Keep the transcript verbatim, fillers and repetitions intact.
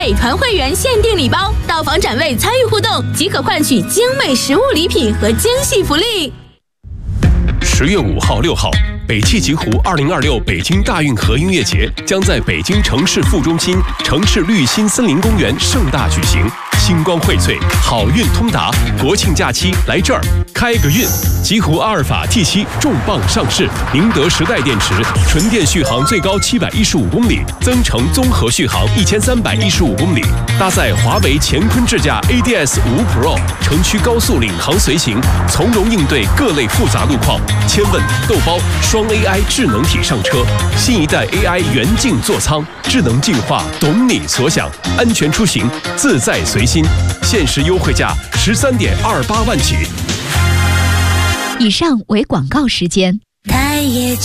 美团会员限定礼包，到访展位参与互动即可换取精美实物礼品和惊喜福利。 十月五号、六号，北汽极狐二零二六北京大运河音乐节将在北京城市副中心城市绿心森林公园盛大举行。星光荟萃，好运通达，国庆假期来这儿开个运！极狐阿尔法 T 七 重磅上市，宁德时代电池，纯电续航最高七百一十五公里，增程综合续航一千三百一十五公里，搭载华为乾坤智驾 A D S 五 Pro， 城区高速领航随行，从容应对各类复杂路况。千问、豆包双 A I 智能体上车，新一代 A I 元镜座舱，智能进化，懂你所想，安全出行，自在随心。限时优惠价十三点二八万起。 以上为广告时间。